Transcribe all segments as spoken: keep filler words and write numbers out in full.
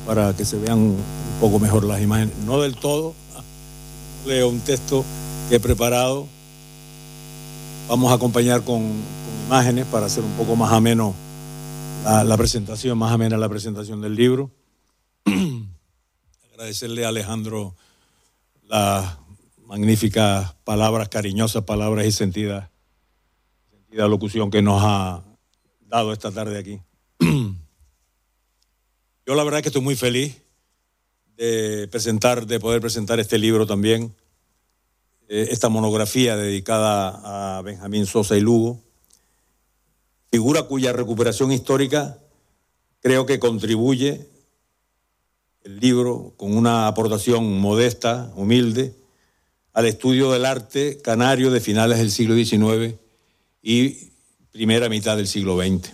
para que se vean un poco mejor las imágenes. No del todo, leo un texto que he preparado. Vamos a acompañar con, con imágenes para hacer un poco más ameno la, la presentación, más amena la presentación del libro. Agradecerle a Alejandro las magníficas palabras, cariñosas palabras y sentida, sentida locución que nos ha dado esta tarde aquí. Yo la verdad es que estoy muy feliz de presentar, de poder presentar este libro también, eh, esta monografía dedicada a Benjamín Sosa y Lugo, figura cuya recuperación histórica creo que contribuye el libro con una aportación modesta, humilde, al estudio del arte canario de finales del siglo diecinueve y primera mitad del siglo veinte.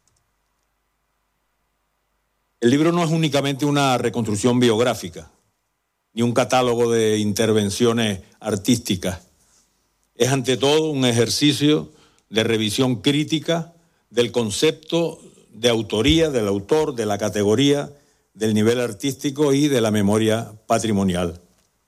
El libro no es únicamente una reconstrucción biográfica, ni un catálogo de intervenciones artísticas. Es ante todo un ejercicio de revisión crítica del concepto de autoría, del autor, de la categoría, del nivel artístico y de la memoria patrimonial.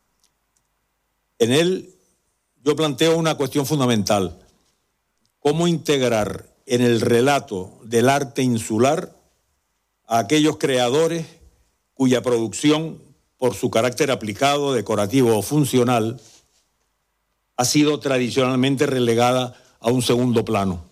En él yo planteo una cuestión fundamental: cómo integrar en el relato del arte insular a aquellos creadores cuya producción, por su carácter aplicado, decorativo o funcional, ha sido tradicionalmente relegada a un segundo plano.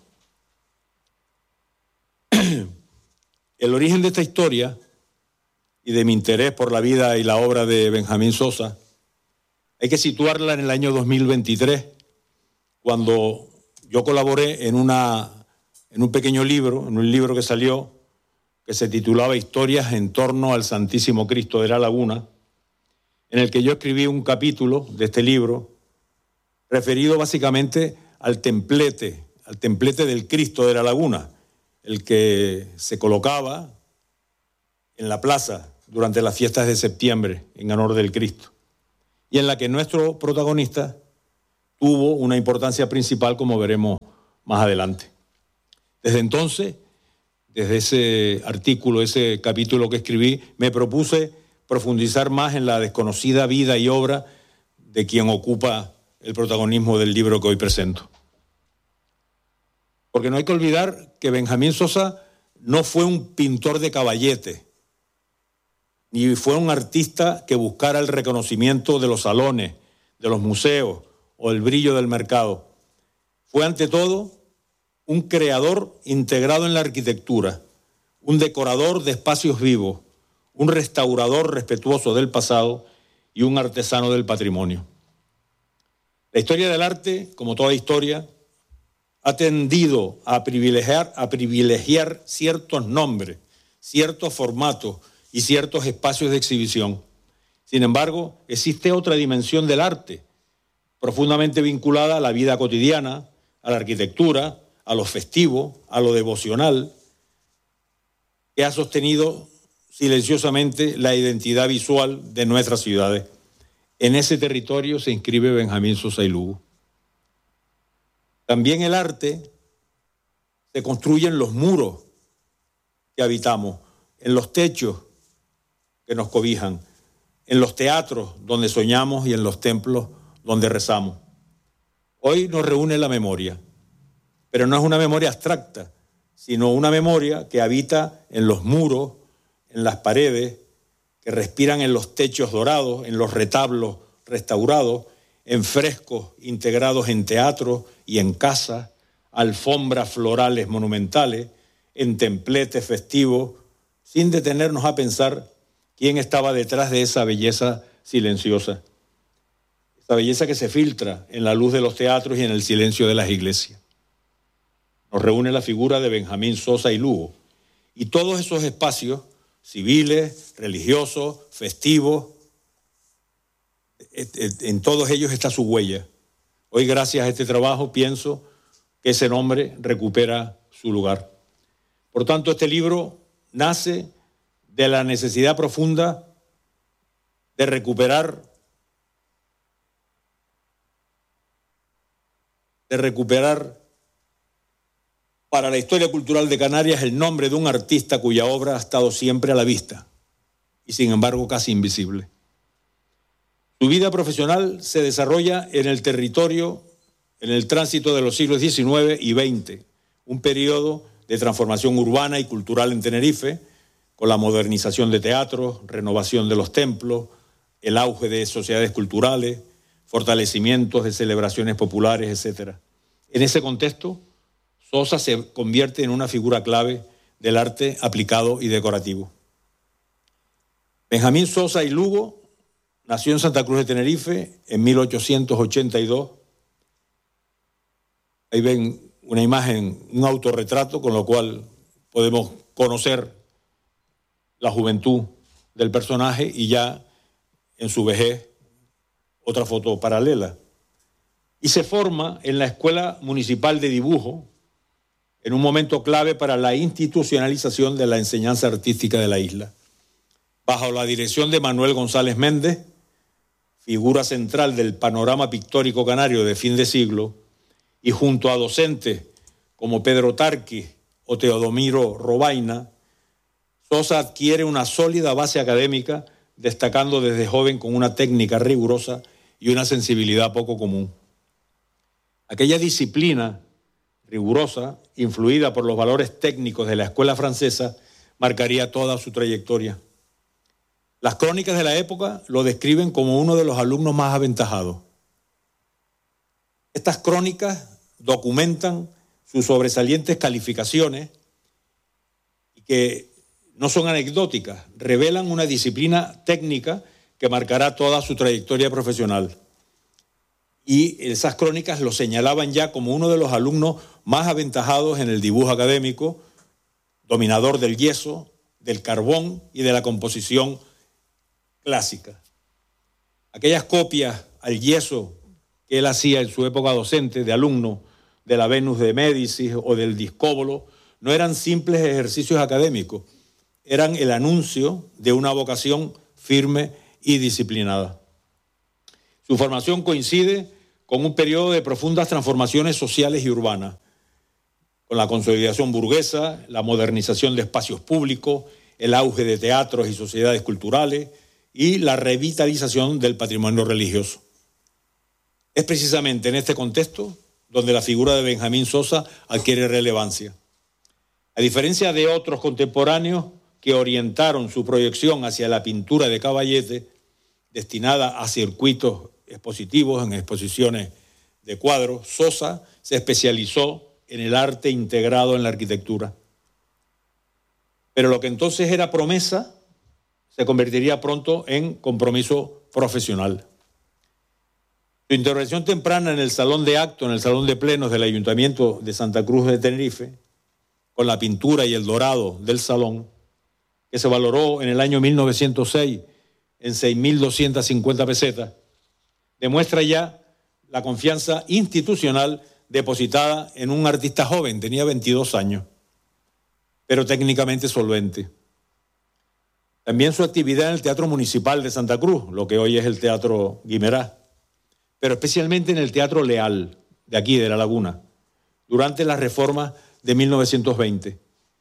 El origen de esta historia y de mi interés por la vida y la obra de Benjamín Sosa hay que situarla en el año dos mil veintitrés, cuando yo colaboré en, una, en un pequeño libro, en un libro que salió, que se titulaba Historias en torno al Santísimo Cristo de la Laguna, en el que yo escribí un capítulo de este libro referido básicamente al templete, al templete del Cristo de la Laguna, el que se colocaba en la plaza durante las fiestas de septiembre en honor del Cristo, y en la que nuestro protagonista tuvo una importancia principal, como veremos más adelante. Desde entonces, desde ese artículo, ese capítulo que escribí, me propuse profundizar más en la desconocida vida y obra de quien ocupa el protagonismo del libro que hoy presento. Porque no hay que olvidar que Benjamín Sosa no fue un pintor de caballete, ni fue un artista que buscara el reconocimiento de los salones, de los museos o el brillo del mercado. Fue ante todo un creador integrado en la arquitectura, un decorador de espacios vivos, un restaurador respetuoso del pasado y un artesano del patrimonio. La historia del arte, como toda historia, ha tendido a privilegiar, a privilegiar ciertos nombres, ciertos formatos y ciertos espacios de exhibición. Sin embargo, existe otra dimensión del arte, profundamente vinculada a la vida cotidiana, a la arquitectura, a lo festivo, a lo devocional, que ha sostenido silenciosamente la identidad visual de nuestras ciudades. En ese territorio se inscribe Benjamín Sosa y Lugo. También el arte se construye en los muros que habitamos, en los techos que nos cobijan, en los teatros donde soñamos y en los templos donde rezamos. Hoy nos reúne la memoria, pero no es una memoria abstracta, sino una memoria que habita en los muros, en las paredes, que respiran en los techos dorados, en los retablos restaurados, en frescos integrados en teatros y en casas, alfombras florales monumentales, en templetes festivos, sin detenernos a pensar quién estaba detrás de esa belleza silenciosa, esa belleza que se filtra en la luz de los teatros y en el silencio de las iglesias. Nos reúne la figura de Benjamín Sosa y Lugo, y todos esos espacios civiles, religiosos, festivos, en todos ellos está su huella. Hoy, gracias a este trabajo, pienso que ese nombre recupera su lugar. Por tanto, este libro nace de la necesidad profunda de recuperar, de recuperar para la historia cultural de Canarias el nombre de un artista cuya obra ha estado siempre a la vista, y sin embargo casi invisible. Su vida profesional se desarrolla en el territorio, en el tránsito de los siglos diecinueve y veinte, un periodo de transformación urbana y cultural en Tenerife, con la modernización de teatros, renovación de los templos, el auge de sociedades culturales, fortalecimientos de celebraciones populares, etcétera. En ese contexto, Sosa se convierte en una figura clave del arte aplicado y decorativo. Benjamín Sosa y Lugo nació en Santa Cruz de Tenerife en mil ochocientos ochenta y dos. Ahí ven una imagen, un autorretrato, con lo cual podemos conocer la juventud del personaje y ya en su vejez otra foto paralela. Y se forma en la Escuela Municipal de Dibujo en un momento clave para la institucionalización de la enseñanza artística de la isla. Bajo la dirección de Manuel González Méndez, figura central del panorama pictórico canario de fin de siglo, y junto a docentes como Pedro Tarqui o Teodomiro Robaina, Sosa adquiere una sólida base académica, destacando desde joven con una técnica rigurosa y una sensibilidad poco común. Aquella disciplina rigurosa, influida por los valores técnicos de la escuela francesa, marcaría toda su trayectoria. Las crónicas de la época lo describen como uno de los alumnos más aventajados. Estas crónicas documentan sus sobresalientes calificaciones y que no son anecdóticas, revelan una disciplina técnica que marcará toda su trayectoria profesional. Y esas crónicas lo señalaban ya como uno de los alumnos más aventajados en el dibujo académico, dominador del yeso, del carbón y de la composición clásica. Aquellas copias al yeso que él hacía en su época docente de alumno de la Venus de Médicis o del Discóbolo no eran simples ejercicios académicos, eran el anuncio de una vocación firme y disciplinada. Su formación coincide con un periodo de profundas transformaciones sociales y urbanas, con la consolidación burguesa, la modernización de espacios públicos, el auge de teatros y sociedades culturales y la revitalización del patrimonio religioso. Es precisamente en este contexto donde la figura de Benjamín Sosa adquiere relevancia. A diferencia de otros contemporáneos que orientaron su proyección hacia la pintura de caballete, destinada a circuitos expositivos en exposiciones de cuadros, Sosa se especializó en el arte integrado en la arquitectura. Pero lo que entonces era promesa se convertiría pronto en compromiso profesional. Su intervención temprana en el salón de actos, en el salón de plenos del Ayuntamiento de Santa Cruz de Tenerife, con la pintura y el dorado del salón, que se valoró en el año mil novecientos seis en seis mil doscientas cincuenta pesetas, demuestra ya la confianza institucional depositada en un artista joven, tenía veintidós años, pero técnicamente solvente. También su actividad en el Teatro Municipal de Santa Cruz, lo que hoy es el Teatro Guimerá, pero especialmente en el Teatro Leal, de aquí, de La Laguna, durante las reformas de mil novecientos veinte.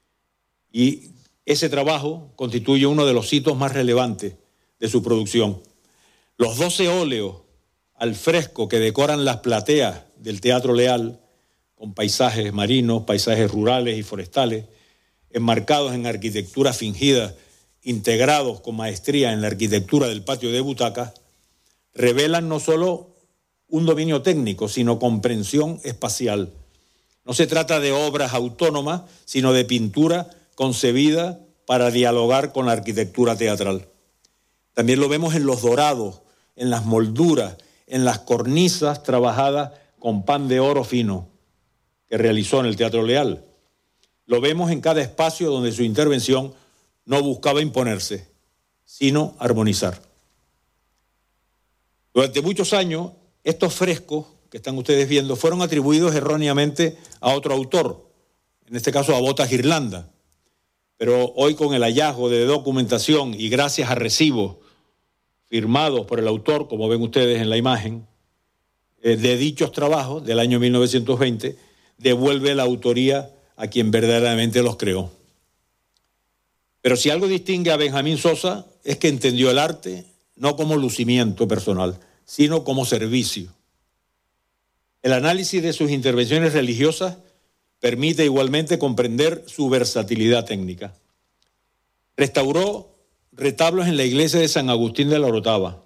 Y ese trabajo constituye uno de los hitos más relevantes de su producción. Los doce óleos al fresco que decoran las plateas del Teatro Leal, con paisajes marinos, paisajes rurales y forestales, enmarcados en arquitectura fingida, integrados con maestría en la arquitectura del patio de butacas, revelan no solo un dominio técnico, sino comprensión espacial. No se trata de obras autónomas, sino de pintura concebida para dialogar con la arquitectura teatral. También lo vemos en los dorados, en las molduras, en las cornisas trabajadas con pan de oro fino que realizó en el Teatro Leal. Lo vemos en cada espacio donde su intervención no buscaba imponerse, sino armonizar. Durante muchos años, estos frescos que están ustedes viendo fueron atribuidos erróneamente a otro autor, en este caso a Botas Irlanda. Pero hoy, con el hallazgo de documentación y gracias a recibos firmados por el autor, como ven ustedes en la imagen, eh, de dichos trabajos del año mil novecientos veinte, devuelve la autoría a quien verdaderamente los creó. Pero si algo distingue a Benjamín Sosa es que entendió el arte no como lucimiento personal, sino como servicio. El análisis de sus intervenciones religiosas permite igualmente comprender su versatilidad técnica. Restauró retablos en la iglesia de San Agustín de la Orotava.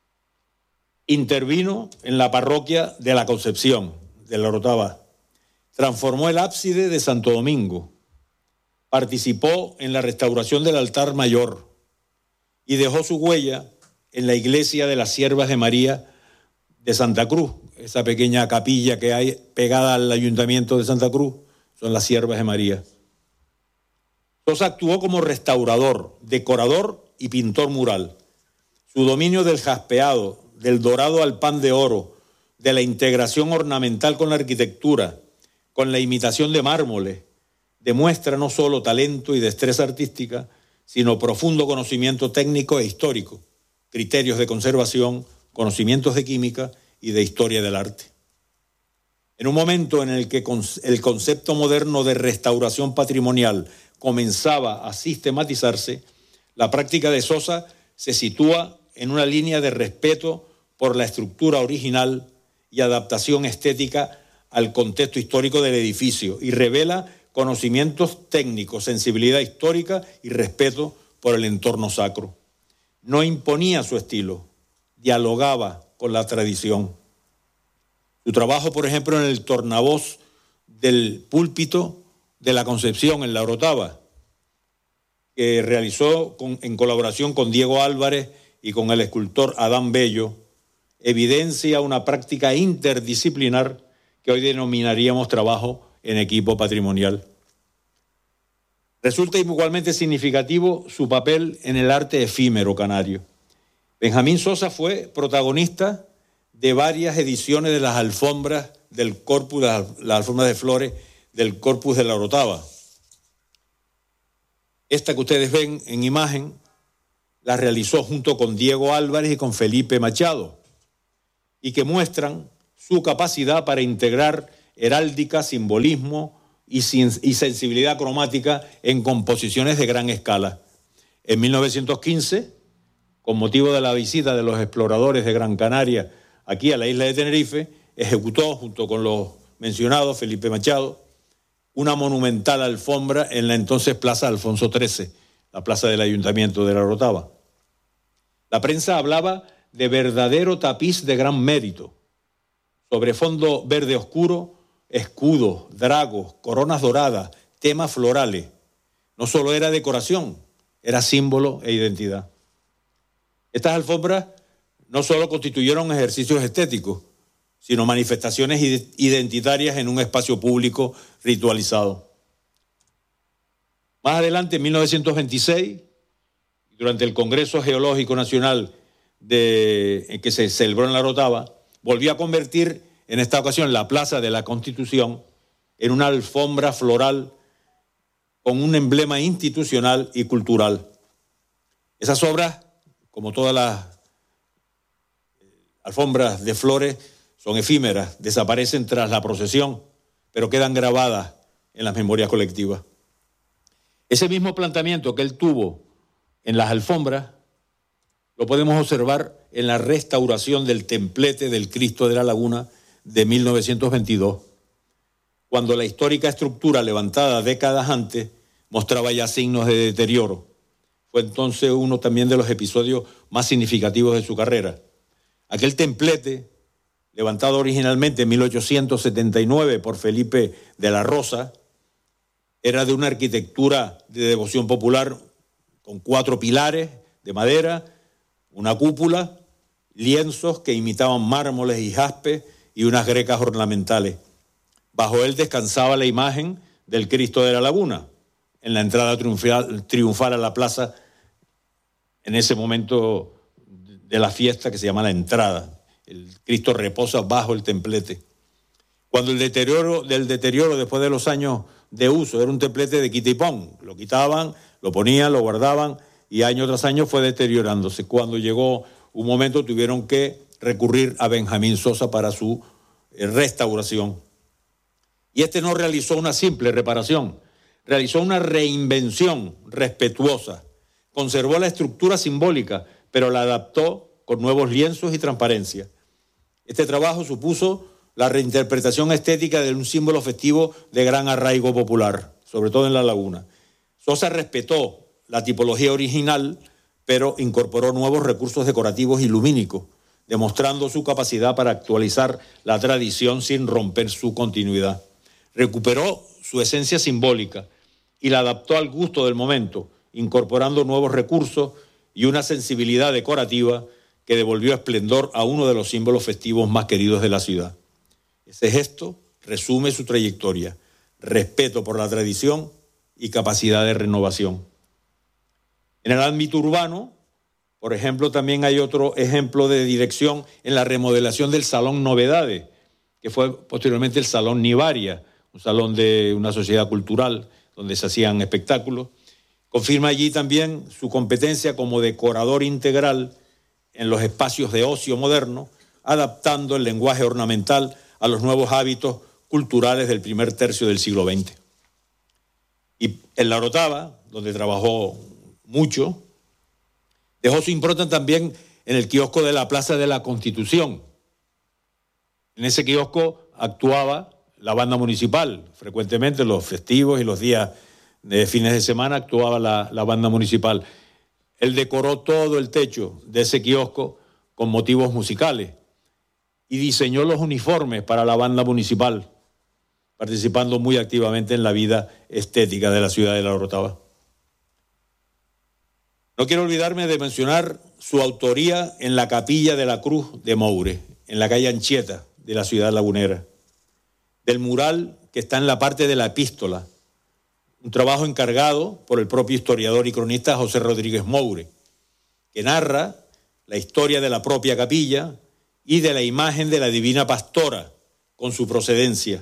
Intervino en la parroquia de la Concepción de la Orotava. Transformó el ábside de Santo Domingo. Participó en la restauración del altar mayor y dejó su huella en la iglesia de las Siervas de María de Santa Cruz. Esa pequeña capilla que hay pegada al ayuntamiento de Santa Cruz son las Siervas de María. Sosa actuó como restaurador, decorador y pintor mural. Su dominio del jaspeado, del dorado al pan de oro, de la integración ornamental con la arquitectura, con la imitación de mármoles, demuestra no solo talento y destreza artística, sino profundo conocimiento técnico e histórico, criterios de conservación, conocimientos de química y de historia del arte. En un momento en el que el concepto moderno de restauración patrimonial comenzaba a sistematizarse, la práctica de Sosa se sitúa en una línea de respeto por la estructura original y adaptación estética al contexto histórico del edificio y revela conocimientos técnicos, sensibilidad histórica y respeto por el entorno sacro. No imponía su estilo, dialogaba con la tradición. Su trabajo, por ejemplo, en el tornavoz del púlpito de la Concepción en la Orotava, que realizó con, en colaboración con Diego Álvarez y con el escultor Adán Bello, evidencia una práctica interdisciplinar que hoy denominaríamos trabajo en equipo patrimonial. Resulta igualmente significativo su papel en el arte efímero canario. Benjamín Sosa fue protagonista de varias ediciones de las alfombras del corpus, las, las alfombras de flores del corpus de la Orotava. Esta que ustedes ven en imagen la realizó junto con Diego Álvarez y con Felipe Machado, y que muestran su capacidad para integrar heráldica, simbolismo y, y sensibilidad cromática en composiciones de gran escala. En mil novecientos quince, con motivo de la visita de los exploradores de Gran Canaria aquí a la isla de Tenerife, ejecutó, junto con los mencionados, Felipe Machado, una monumental alfombra en la entonces Plaza Alfonso trece, la plaza del Ayuntamiento de la Orotava. La prensa hablaba de verdadero tapiz de gran mérito, sobre fondo verde oscuro, escudos, dragos, coronas doradas, temas florales. No solo era decoración, era símbolo e identidad. Estas alfombras no solo constituyeron ejercicios estéticos, sino manifestaciones identitarias en un espacio público ritualizado. Más adelante, en mil novecientos veintiséis, durante el Congreso Geológico Nacional de, que se celebró en la Orotava, volvió a convertir en esta ocasión la Plaza de la Constitución en una alfombra floral con un emblema institucional y cultural. Esas obras, como todas las alfombras de flores, son efímeras, desaparecen tras la procesión, pero quedan grabadas en las memorias colectivas. Ese mismo planteamiento que él tuvo en las alfombras lo podemos observar en la restauración del templete del Cristo de la Laguna de mil novecientos veintidós, cuando la histórica estructura levantada décadas antes mostraba ya signos de deterioro. Fue entonces uno también de los episodios más significativos de su carrera. Aquel templete, levantado originalmente en mil ochocientos setenta y nueve por Felipe de la Rosa, era de una arquitectura de devoción popular con cuatro pilares de madera, una cúpula, lienzos que imitaban mármoles y jaspes y unas grecas ornamentales. Bajo él descansaba la imagen del Cristo de la Laguna, en la entrada triunfal, triunfal a la plaza, en ese momento de la fiesta que se llama la entrada. El Cristo reposa bajo el templete. Cuando el deterioro, del deterioro después de los años de uso, era un templete de quita y pon, lo quitaban, lo ponían, lo guardaban y año tras año fue deteriorándose. Cuando llegó un momento tuvieron que recurrir a Benjamín Sosa para su restauración. Y este no realizó una simple reparación, realizó una reinvención respetuosa. Conservó la estructura simbólica, pero la adaptó con nuevos lienzos y transparencia. Este trabajo supuso la reinterpretación estética de un símbolo festivo de gran arraigo popular, sobre todo en La Laguna. Sosa respetó la tipología original, pero incorporó nuevos recursos decorativos y lumínicos, demostrando su capacidad para actualizar la tradición sin romper su continuidad. Recuperó su esencia simbólica y la adaptó al gusto del momento, incorporando nuevos recursos y una sensibilidad decorativa que devolvió esplendor a uno de los símbolos festivos más queridos de la ciudad. Ese gesto resume su trayectoria, respeto por la tradición y capacidad de renovación. En el ámbito urbano, por ejemplo, también hay otro ejemplo de dirección en la remodelación del Salón Novedades, que fue posteriormente el Salón Nivaria, un salón de una sociedad cultural donde se hacían espectáculos. Confirma allí también su competencia como decorador integral en los espacios de ocio moderno, adaptando el lenguaje ornamental a los nuevos hábitos culturales del primer tercio del siglo veinte. Y en La Orotava, donde trabajó mucho, dejó su impronta también en el kiosco de la Plaza de la Constitución. En ese kiosco actuaba la banda municipal, frecuentemente los festivos y los días de fines de semana actuaba la, la banda municipal. Él decoró todo el techo de ese kiosco con motivos musicales y diseñó los uniformes para la banda municipal, participando muy activamente en la vida estética de la ciudad de La Orotava. No quiero olvidarme de mencionar su autoría en la Capilla de la Cruz de Moure, en la calle Anchieta de la ciudad lagunera, del mural que está en la parte de la epístola, un trabajo encargado por el propio historiador y cronista José Rodríguez Moure, que narra la historia de la propia capilla y de la imagen de la Divina Pastora con su procedencia.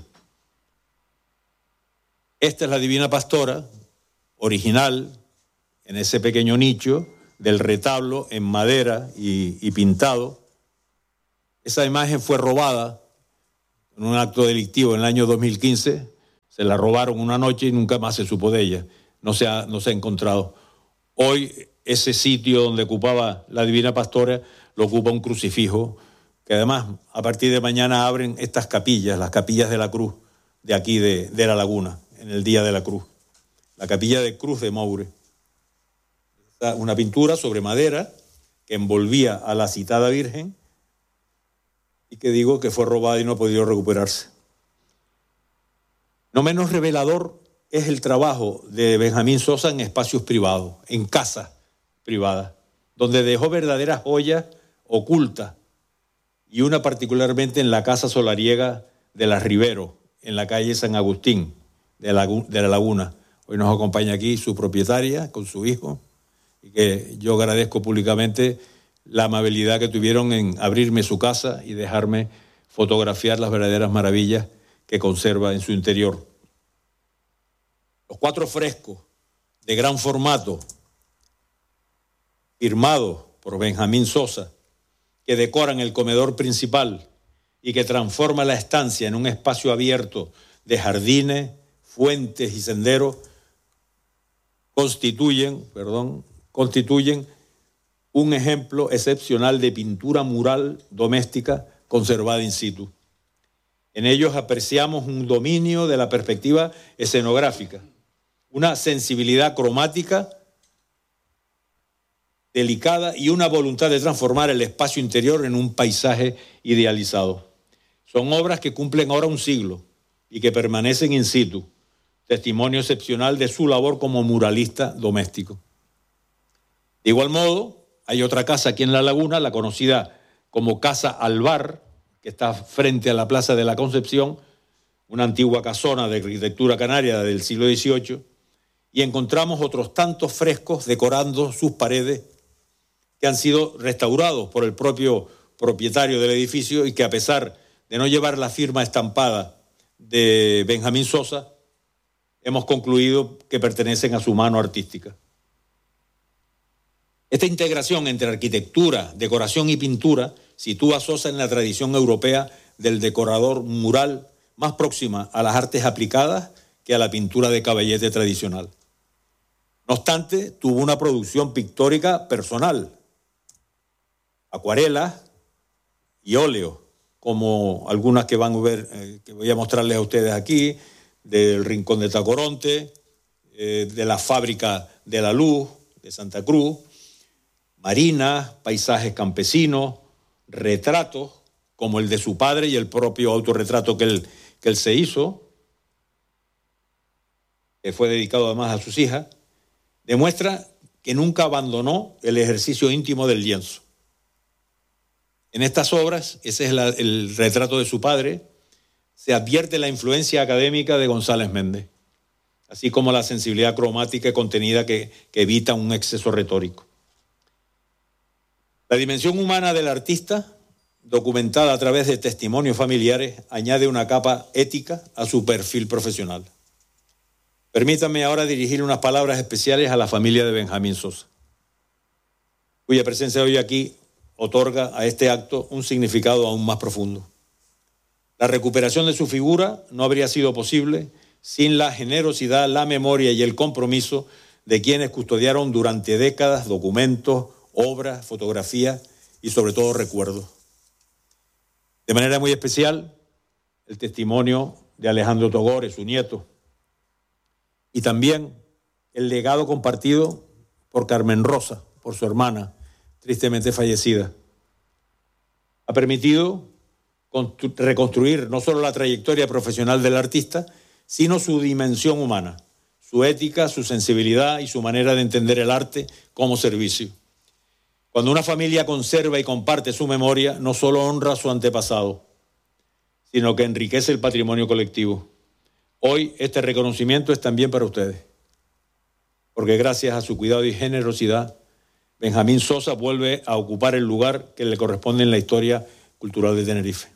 Esta es la Divina Pastora, original, en ese pequeño nicho del retablo en madera y, y pintado. Esa imagen fue robada en un acto delictivo en el año dos mil quince. Se la robaron una noche y nunca más se supo de ella. No se ha, no se ha encontrado. Hoy ese sitio donde ocupaba la Divina Pastora lo ocupa un crucifijo, que además a partir de mañana abren estas capillas, las capillas de la Cruz de aquí de, de La Laguna, en el Día de la Cruz. La capilla de Cruz de Moure. Una pintura sobre madera que envolvía a la citada Virgen y que digo que fue robada y no ha podido recuperarse. No menos revelador es el trabajo de Benjamín Sosa en espacios privados, en casas privadas, donde dejó verdaderas joyas ocultas, y una particularmente en la Casa Solariega de Las Rivero, en la calle San Agustín de la, de la Laguna. Hoy nos acompaña aquí su propietaria con su hijo, y que yo agradezco públicamente la amabilidad que tuvieron en abrirme su casa y dejarme fotografiar las verdaderas maravillas que conserva en su interior. Los cuatro frescos de gran formato, firmados por Benjamín Sosa, que decoran el comedor principal y que transforma la estancia en un espacio abierto de jardines, fuentes y senderos, constituyen, perdón, constituyen un ejemplo excepcional de pintura mural doméstica conservada in situ. En ellos apreciamos un dominio de la perspectiva escenográfica, una sensibilidad cromática delicada y una voluntad de transformar el espacio interior en un paisaje idealizado. Son obras que cumplen ahora un siglo y que permanecen in situ, testimonio excepcional de su labor como muralista doméstico. De igual modo, hay otra casa aquí en La Laguna, la conocida como Casa Alvar, que está frente a la Plaza de la Concepción, una antigua casona de arquitectura canaria del siglo dieciocho, y encontramos otros tantos frescos decorando sus paredes que han sido restaurados por el propio propietario del edificio y que, a pesar de no llevar la firma estampada de Benjamín Sosa, hemos concluido que pertenecen a su mano artística. Esta integración entre arquitectura, decoración y pintura sitúa a Sosa en la tradición europea del decorador mural más próxima a las artes aplicadas que a la pintura de caballete tradicional. No obstante, tuvo una producción pictórica personal, acuarelas y óleo, como algunas que van a ver, eh, que voy a mostrarles a ustedes aquí, del Rincón de Tacoronte, eh, de la Fábrica de la Luz, de Santa Cruz, marinas, paisajes campesinos, retratos, como el de su padre y el propio autorretrato que él, que él se hizo, que fue dedicado además a sus hijas, demuestra que nunca abandonó el ejercicio íntimo del lienzo. En estas obras, ese es la, el retrato de su padre, se advierte la influencia académica de González Méndez, así como la sensibilidad cromática y contenida que, que evita un exceso retórico. La dimensión humana del artista, documentada a través de testimonios familiares, añade una capa ética a su perfil profesional. Permítanme ahora dirigir unas palabras especiales a la familia de Benjamín Sosa, cuya presencia hoy aquí otorga a este acto un significado aún más profundo. La recuperación de su figura no habría sido posible sin la generosidad, la memoria y el compromiso de quienes custodiaron durante décadas documentos, obras, fotografías y sobre todo recuerdos. De manera muy especial, el testimonio de Alejandro Togores, su nieto, y también el legado compartido por Carmen Rosa, por su hermana, tristemente fallecida. Ha permitido reconstruir no solo la trayectoria profesional del artista, sino su dimensión humana, su ética, su sensibilidad y su manera de entender el arte como servicio. Cuando una familia conserva y comparte su memoria, no solo honra a su antepasado, sino que enriquece el patrimonio colectivo. Hoy este reconocimiento es también para ustedes, porque gracias a su cuidado y generosidad, Benjamín Sosa vuelve a ocupar el lugar que le corresponde en la historia cultural de Tenerife.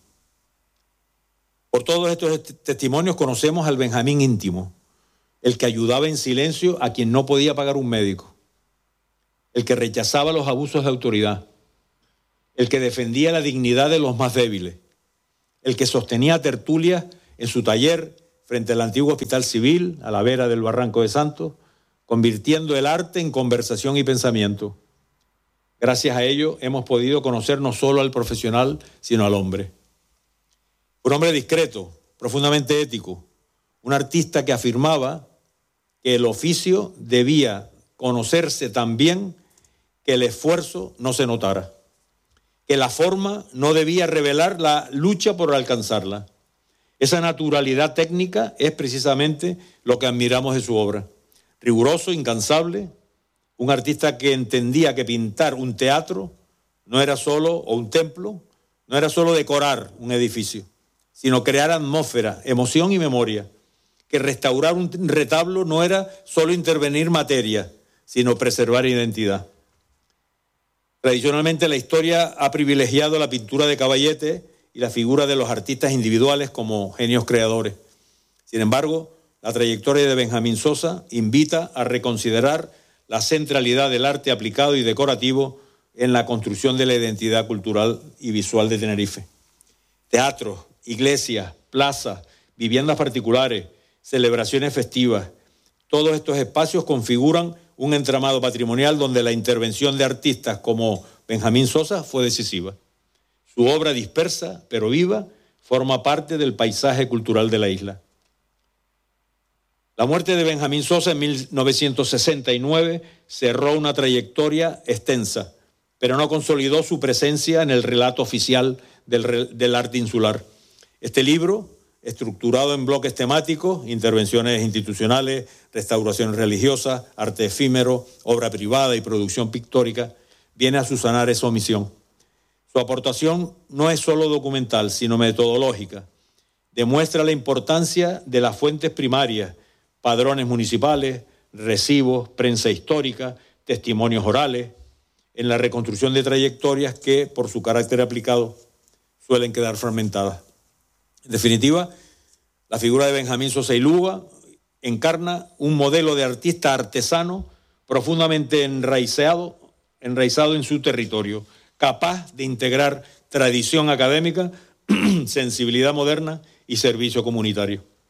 Por todos estos testimonios conocemos al Benjamín íntimo, el que ayudaba en silencio a quien no podía pagar un médico, el que rechazaba los abusos de autoridad, el que defendía la dignidad de los más débiles, el que sostenía tertulias en su taller frente al antiguo Hospital Civil, a la vera del Barranco de Santos, convirtiendo el arte en conversación y pensamiento. Gracias a ello hemos podido conocer no solo al profesional, sino al hombre. Un hombre discreto, profundamente ético, un artista que afirmaba que el oficio debía conocerse tan bien que el esfuerzo no se notara, que la forma no debía revelar la lucha por alcanzarla. Esa naturalidad técnica es precisamente lo que admiramos de su obra. Riguroso, incansable, un artista que entendía que pintar un teatro no era solo, o un templo, no era solo decorar un edificio, sino crear atmósfera, emoción y memoria. Que restaurar un retablo no era solo intervenir materia, sino preservar identidad. Tradicionalmente la historia ha privilegiado la pintura de caballete y la figura de los artistas individuales como genios creadores. Sin embargo, la trayectoria de Benjamín Sosa invita a reconsiderar la centralidad del arte aplicado y decorativo en la construcción de la identidad cultural y visual de Tenerife. Teatros, iglesias, plazas, viviendas particulares, celebraciones festivas, todos estos espacios configuran un entramado patrimonial donde la intervención de artistas como Benjamín Sosa fue decisiva. Su obra dispersa, pero viva, forma parte del paisaje cultural de la isla. La muerte de Benjamín Sosa en mil novecientos sesenta y nueve cerró una trayectoria extensa, pero no consolidó su presencia en el relato oficial del, del arte insular. Este libro, estructurado en bloques temáticos, intervenciones institucionales, restauraciones religiosas, arte efímero, obra privada y producción pictórica, viene a subsanar esa omisión. Su aportación no es solo documental, sino metodológica. Demuestra la importancia de las fuentes primarias, padrones municipales, recibos, prensa histórica, testimonios orales, en la reconstrucción de trayectorias que, por su carácter aplicado, suelen quedar fragmentadas. En definitiva, la figura de Benjamín Sosa y Luga encarna un modelo de artista artesano profundamente enraizado, enraizado en su territorio, capaz de integrar tradición académica, sensibilidad moderna y servicio comunitario.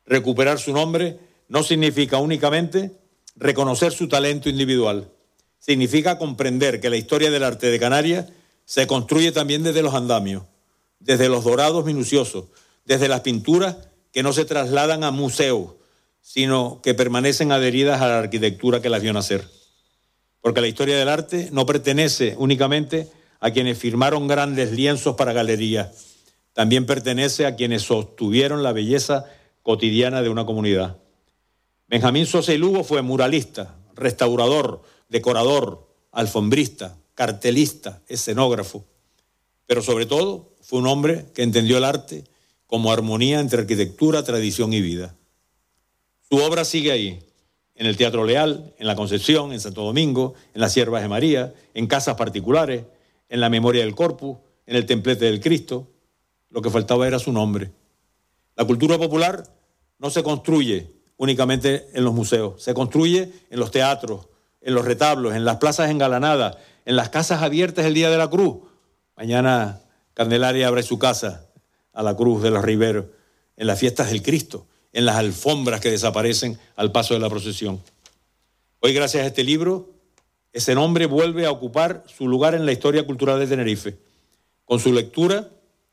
Recuperar su nombre no significa únicamente reconocer su talento individual. Significa comprender que la historia del arte de Canarias se construye también desde los andamios, desde los dorados minuciosos, desde las pinturas que no se trasladan a museos, sino que permanecen adheridas a la arquitectura que las vio nacer. Porque la historia del arte no pertenece únicamente a quienes firmaron grandes lienzos para galerías, también pertenece a quienes sostuvieron la belleza cotidiana de una comunidad. Benjamín Sosa y Lugo fue muralista, restaurador, decorador, alfombrista, cartelista, escenógrafo, pero sobre todo fue un hombre que entendió el arte como armonía entre arquitectura, tradición y vida. Su obra sigue ahí, en el Teatro Leal, en la Concepción, en Santo Domingo, en las Siervas de María, en casas particulares, en la Memoria del Corpus, en el Templete del Cristo. Lo que faltaba era su nombre. La cultura popular no se construye únicamente en los museos, se construye en los teatros, en los retablos, en las plazas engalanadas, en las casas abiertas el Día de la Cruz. Mañana Candelaria abre su casa a la Cruz de los Riberos, en las fiestas del Cristo, en las alfombras que desaparecen al paso de la procesión. Hoy, gracias a este libro, ese nombre vuelve a ocupar su lugar en la historia cultural de Tenerife. Con su lectura,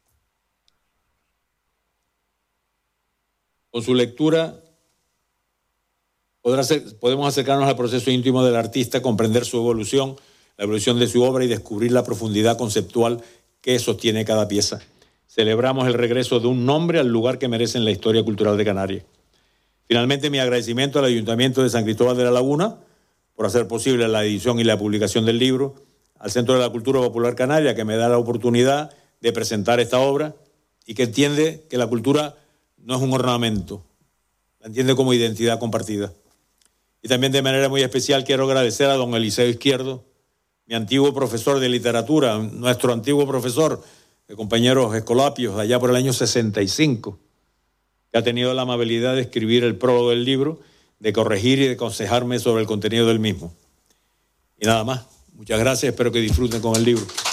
con su lectura podrá ser, podemos acercarnos al proceso íntimo del artista, comprender su evolución, la evolución de su obra y descubrir la profundidad conceptual que sostiene cada pieza. Celebramos el regreso de un nombre al lugar que merece en la historia cultural de Canarias. Finalmente, mi agradecimiento al Ayuntamiento de San Cristóbal de la Laguna por hacer posible la edición y la publicación del libro, al Centro de la Cultura Popular Canaria, que me da la oportunidad de presentar esta obra y que entiende que la cultura no es un ornamento, la entiende como identidad compartida. Y también de manera muy especial quiero agradecer a don Eliseo Izquierdo, mi antiguo profesor de literatura, nuestro antiguo profesor, de compañeros escolapios, allá por el año sesenta y cinco, que ha tenido la amabilidad de escribir el prólogo del libro, de corregir y de aconsejarme sobre el contenido del mismo. Y nada más. Muchas gracias, espero que disfruten con el libro.